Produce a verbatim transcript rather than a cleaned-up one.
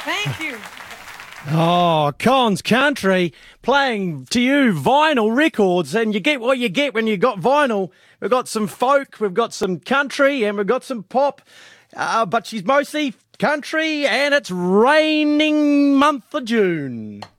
Thank you. Oh, Cons Country playing to you vinyl records, and you get what you get when you got vinyl. We've got some folk, we've got some country, and we've got some pop, uh, but she's mostly country, and it's raining month of June.